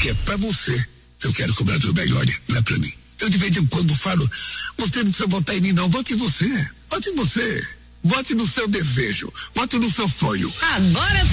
Porque é pra você que eu quero cobrar do melhor, não é pra mim. Eu de vez em quando falo, você não precisa votar em mim não, vote em você. Vote em você. Vote no seu desejo, vote no seu sonho. Agora